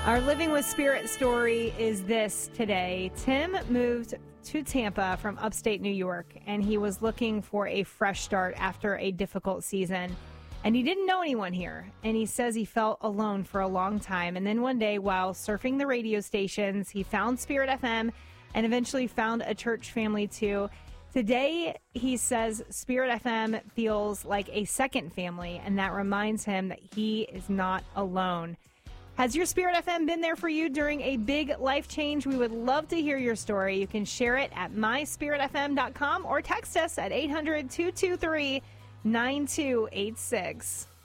Our Living with Spirit story is this today. Tim moved to Tampa from upstate New York, and he was looking for a fresh start after a difficult season. And he didn't know anyone here, and he says he felt alone for a long time. And then one day, while surfing the radio stations, he found Spirit FM and eventually found a church family too. Today, he says Spirit FM feels like a second family, and that reminds him that he is not alone. Has your Spirit FM been there for you during a big life change? We would love to hear your story. You can share it at myspiritfm.com or text us at 800-223-9286.